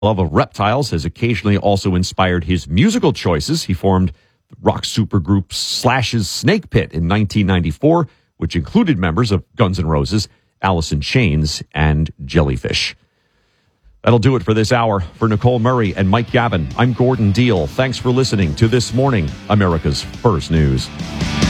love of reptiles has occasionally also inspired his musical choices. He formed the rock supergroup Slash's Snake Pit in 1994, which included members of Guns N' Roses, Alice in Chains, and Jellyfish. That'll do it for this hour. For Nicole Murray and Mike Gavin, I'm Gordon Deal. Thanks for listening to This Morning, America's First News.